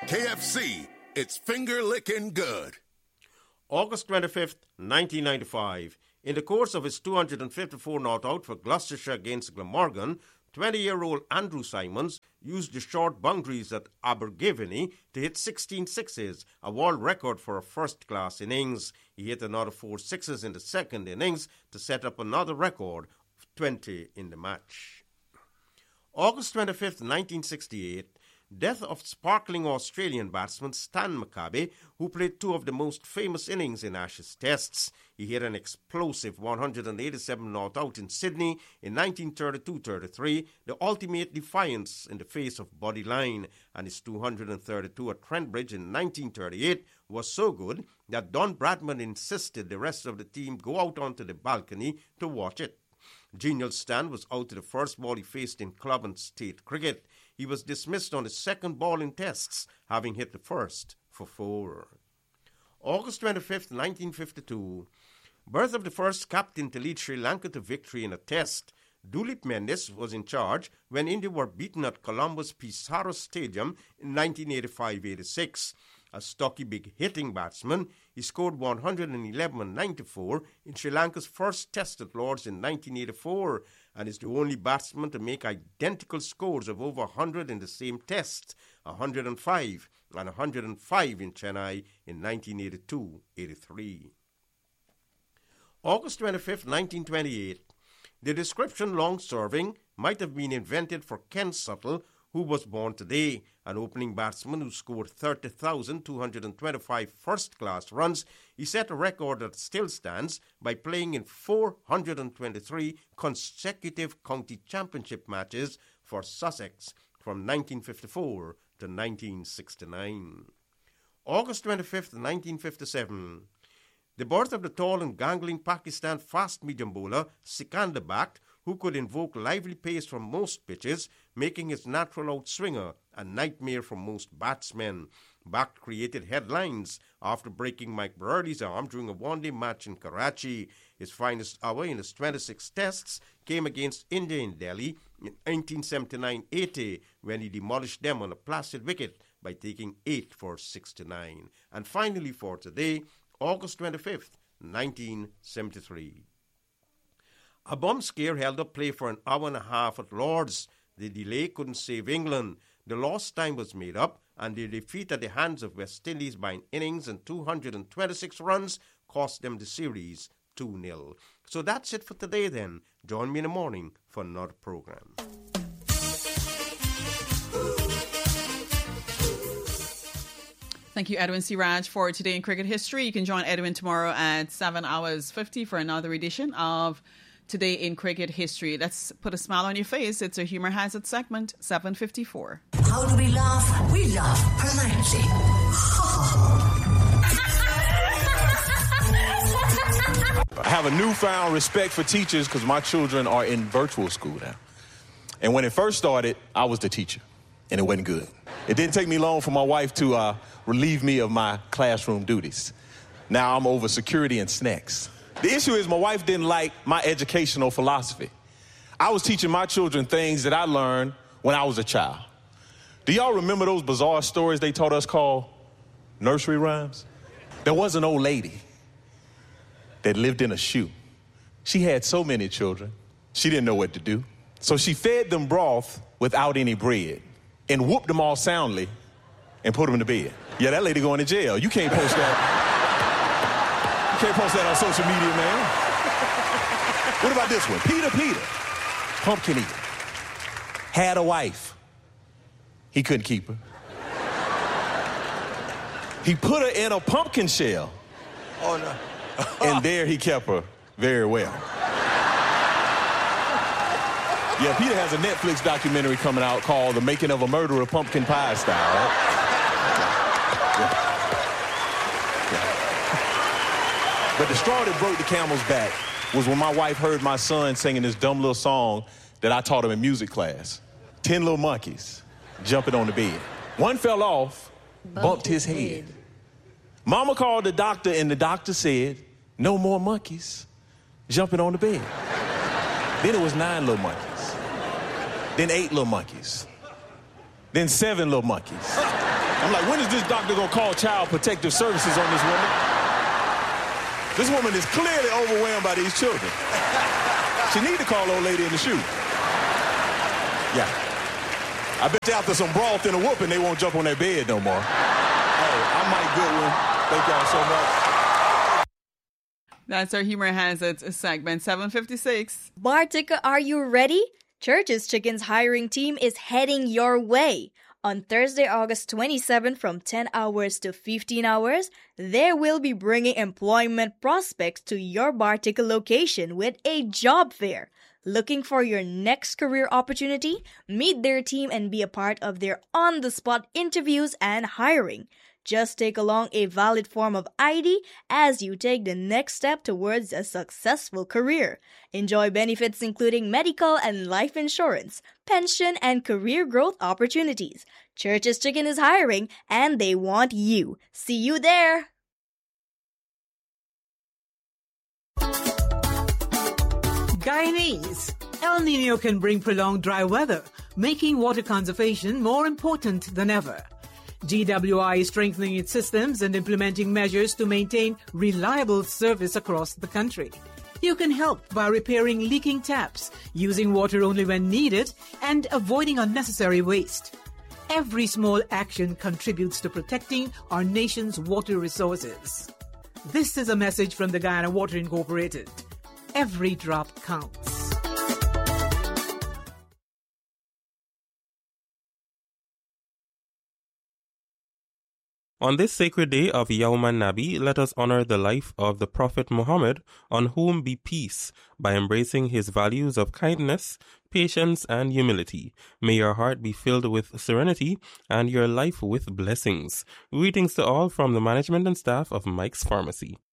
KFC, it's finger-licking good. August 25th, 1995. In the course of his 254 not out for Gloucestershire against Glamorgan, 20-year-old Andrew Simons used the short boundaries at Abergavenny to hit 16 sixes, a world record for a first-class innings. He hit another 4 sixes in the second innings to set up another record of 20 in the match. August 25th, 1968. Death of sparkling Australian batsman Stan McCabe, who played 2 of the most famous innings in Ashes tests. He hit an explosive 187 not out in Sydney in 1932-33, the ultimate defiance in the face of Bodyline, and his 232 at Trentbridge in 1938 was so good that Don Bradman insisted the rest of the team go out onto the balcony to watch it. Genial Stan was out to the first ball he faced in club and state cricket. He was dismissed on his second ball in tests, having hit the first for 4. August 25th, 1952. Birth of the first captain to lead Sri Lanka to victory in a test. Duleep Mendes was in charge when India were beaten at Colombo's Pissarro Stadium in 1985-86. A stocky, big-hitting batsman, he scored 111 and 94 in Sri Lanka's first test at Lord's in 1984 and is the only batsman to make identical scores of over 100 in the same test, 105 and 105 in Chennai in 1982-83. August 25th, 1928. The description long-serving might have been invented for Ken Suttle, who was born today, an opening batsman who scored 30,225 first-class runs. He set a record that still stands by playing in 423 consecutive county championship matches for Sussex from 1954 to 1969. August 25th, 1957. The birth of the tall and gangling Pakistan fast-medium bowler Sikandar Bakht, who could invoke lively pace from most pitches, making his natural outswinger a nightmare for most batsmen. Bakht created headlines after breaking Mike Brearley's arm during a one-day match in Karachi. His finest hour in his 26 tests came against India in Delhi in 1979-80, when he demolished them on a placid wicket by taking 8 for 69. And finally for today, August 25th, 1973. A bomb scare held up play for an hour and a half at Lord's. The delay couldn't save England. The lost time was made up, and the defeat at the hands of West Indies by an innings and 226 runs cost them the series 2-0. So that's it for today then. Join me in the morning for another program. Thank you, Edwin Siraj, for Today in Cricket History. You can join Edwin tomorrow at 7:50 for another edition of Today in Cricket History. Let's put a smile on your face. It's a Humour Has It segment, 7:54. How do we laugh? We laugh politely. I have a newfound respect for teachers because my children are in virtual school now. And when it first started, I was the teacher, and it wasn't good. It didn't take me long for my wife to relieve me of my classroom duties. Now I'm over security and snacks. The issue is my wife didn't like my educational philosophy. I was teaching my children things that I learned when I was a child. Do y'all remember those bizarre stories they taught us called nursery rhymes? There was an old lady that lived in a shoe. She had so many children, she didn't know what to do. So she fed them broth without any bread and whooped them all soundly and put them in the bed. Yeah, that lady going to jail. You can't post that. You can't post that on social media, man. What about this one? Peter, pumpkin eater, had a wife. He couldn't keep her. He put her in a pumpkin shell. Oh, no. And there he kept her very well. Yeah, Peter has a Netflix documentary coming out called The Making of a Murderer Pumpkin Pie Style, right? Yeah. But the straw that broke the camel's back was when my wife heard my son singing this dumb little song that I taught him in music class. 10 little monkeys jumping on the bed. One fell off, bumped his head. Mama called the doctor, and the doctor said, no more monkeys jumping on the bed. Then it was 9 little monkeys. Then 8 little monkeys. Then 7 little monkeys. I'm like, when is this doctor going to call Child Protective Services on this woman? This woman is clearly overwhelmed by these children. She need to call old lady in the shoe. Yeah. I bet you after some broth and a whooping, they won't jump on their bed no more. Hey, I'm Mike Goodwin. Thank y'all so much. That's our Humor Hazards segment 756. Bartica, are you ready? Church's Chicken's hiring team is heading your way. On Thursday, August 27 from 10 hours to 15 hours, they will be bringing employment prospects to your Bartica location with a job fair. Looking for your next career opportunity? Meet their team and be a part of their on-the-spot interviews and hiring. Just take along a valid form of ID as you take the next step towards a successful career. Enjoy benefits including medical and life insurance, pension, and career growth opportunities. Church's Chicken is hiring, and they want you. See you there! Guyanese. El Nino can bring prolonged dry weather, making water conservation more important than ever. GWI is strengthening its systems and implementing measures to maintain reliable service across the country. You can help by repairing leaking taps, using water only when needed, and avoiding unnecessary waste. Every small action contributes to protecting our nation's water resources. This is a message from the Guyana Water Incorporated. Every drop counts. On this sacred day of Yawm Nabi, let us honor the life of the Prophet Muhammad, on whom be peace, by embracing his values of kindness, patience, and humility. May your heart be filled with serenity and your life with blessings. Greetings to all from the management and staff of Mike's Pharmacy.